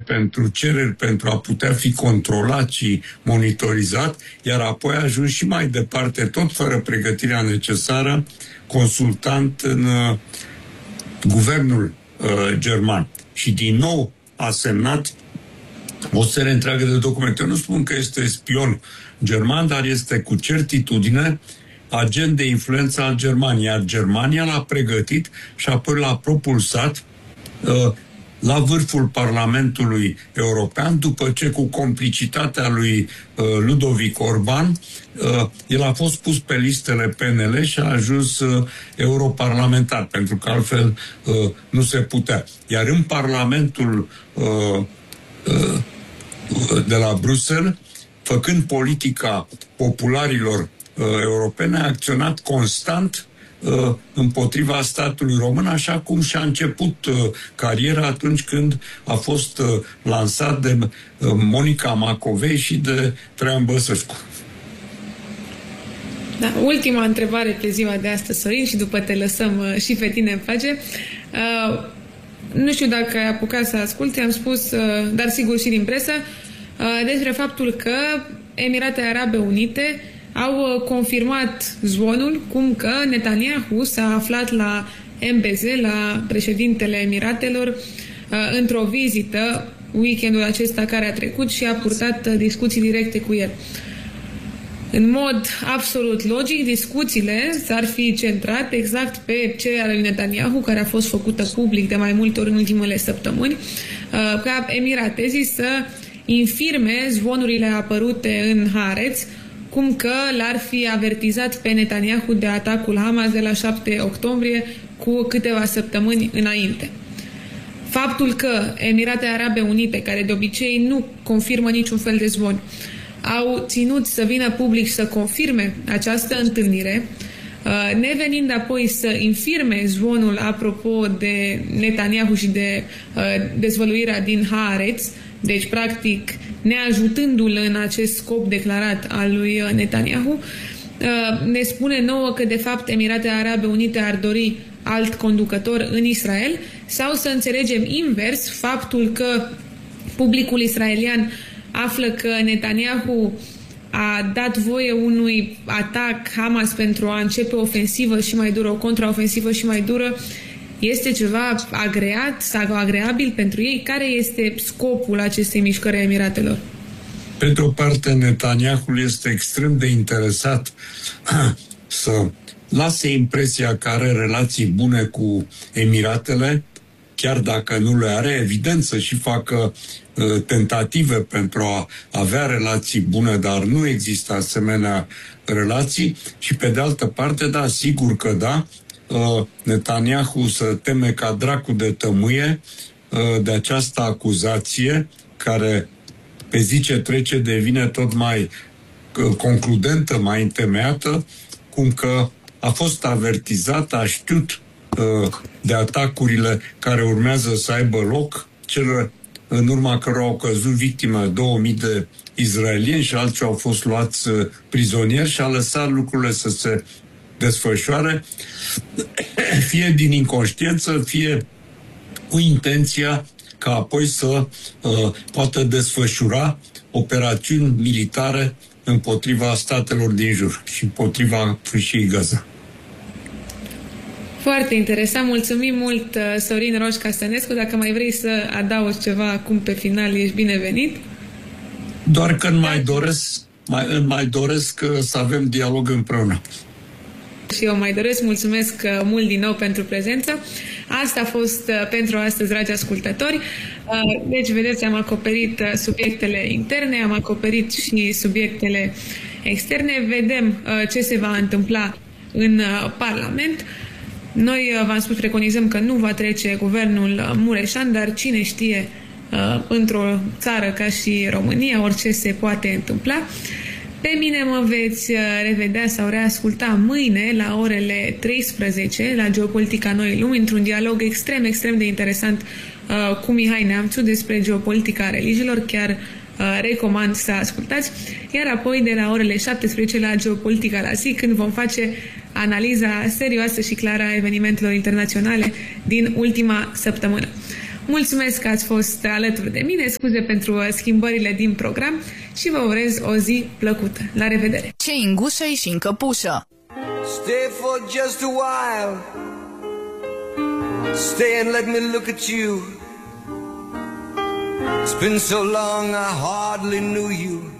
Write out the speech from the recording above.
pentru cereri pentru a putea fi controlat și monitorizat, iar apoi a ajuns și mai departe, tot fără pregătirea necesară, consultant în guvernul german. Și din nou a semnat o serie întreagă de documente. Eu nu spun că este spion german, dar este cu certitudine agent de influență al Germaniei, iar Germania l-a pregătit și apoi l-a propulsat la vârful Parlamentului European, după ce, cu complicitatea lui Ludovic Orban, el a fost pus pe listele PNL și a ajuns europarlamentar, pentru că altfel nu se putea. Iar în Parlamentul de la Bruxelles, făcând politica popularilor europene, a acționat constant împotriva statului român, așa cum și-a început cariera atunci când a fost lansat de Monica Macovei și de Traian Băsescu. Da, ultima întrebare pe ziua de astăzi, Sorin, și după te lăsăm și pe tine în pace. Nu știu dacă ai apucat să asculti, am spus, dar sigur și din presă, despre faptul că Emiratele Arabe Unite au confirmat zvonul cum că Netanyahu s-a aflat la MBZ, la președintele Emiratelor, într-o vizită weekendul acesta care a trecut și a purtat discuții directe cu el. În mod absolut logic, discuțiile s-ar fi centrat exact pe cererea lui Netanyahu, care a fost făcută public de mai multe ori în ultimele săptămâni, ca emiratezii să infirme zvonurile apărute în Haaretz, cum că l-ar fi avertizat pe Netanyahu de atacul Hamas de la 7 octombrie cu câteva săptămâni înainte. Faptul că Emiratele Arabe Unite, care de obicei nu confirmă niciun fel de zvon, au ținut să vină public și să confirme această întâlnire, nevenind apoi să infirme zvonul apropo de Netanyahu și de dezvăluirea din Haaretz, deci practic neajutându-l în acest scop declarat al lui Netanyahu, ne spune nouă că de fapt Emiratele Arabe Unite ar dori alt conducător în Israel, sau să înțelegem invers, faptul că publicul israelian află că Netanyahu a dat voie unui atac Hamas pentru a începe o ofensivă și mai dură, o contraofensivă și mai dură, este ceva agreat sau agreabil pentru ei? Care este scopul acestei mișcări a Emiratelor? Pe de o parte, Netanyahu este extrem de interesat să lase impresia că are relații bune cu Emiratele, chiar dacă nu le are, evident să și facă tentative pentru a avea relații bune, dar nu există asemenea relații. Și pe de altă parte, da, sigur că da, Netanyahu se teme ca dracu de tămâie de această acuzație, care pe zi ce trece devine tot mai concludentă, mai întemeiată, cum că a fost avertizat, a știut de atacurile care urmează să aibă loc, cele în urma cărora au căzut victime 2000 de izraelieni și alții au fost luați prizonieri, și a lăsat lucrurile să se desfășoare, fie din inconștiență, fie cu intenția ca apoi să poată desfășura operațiuni militare împotriva statelor din jur și împotriva Fâșiei Gaza. Foarte interesant. Mulțumim mult, Sorin Roș-Castanescu. Dacă mai vrei să adaugi ceva acum pe final, ești binevenit. Doar că mai doresc să avem dialog împreună. Și eu mai doresc. Mulțumesc mult din nou pentru prezență. Asta a fost pentru astăzi, dragi ascultători. Deci, vedeți, am acoperit subiectele interne, am acoperit și subiectele externe. Vedem ce se va întâmpla în Parlament. Noi, v-am spus, preconizăm că nu va trece guvernul Mureșan, dar cine știe, într-o țară ca și România, orice se poate întâmpla. Pe mine mă veți revedea sau reasculta mâine la orele 13 la Geopolitica Noii Lumi, într-un dialog extrem de interesant cu Mihai Neamțu despre geopolitica religiilor. Chiar recomand să ascultați. Iar apoi de la orele 17 la Geopolitica la zi, când vom face analiza serioasă și clară a evenimentelor internaționale din ultima săptămână. Mulțumesc că ați fost alături de mine, scuze pentru schimbările din program și vă urez o zi plăcută. La revedere! Ce în gușă și în căpușă. Stay for just a while. Stay and let me look at you. It's been so long I hardly knew you.